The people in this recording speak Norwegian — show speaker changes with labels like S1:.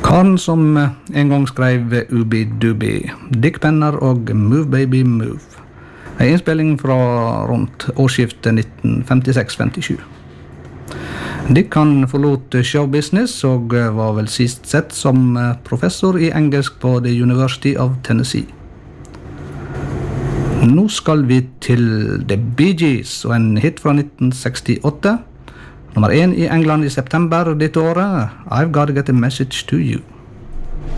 S1: Karen som en gang skrev Ubi-Dubi, Dick Penner og Move Baby Move. En innspilling fra rundt årsskiftet 1956-57. Dick han forlot showbusiness og var vel sist sett som professor i engelsk på The University of Tennessee. Nå skal vi til The Bee Gees og en hit fra 1968. Nummer 1 i England i september dette året, I've Gotta Get a Message to You.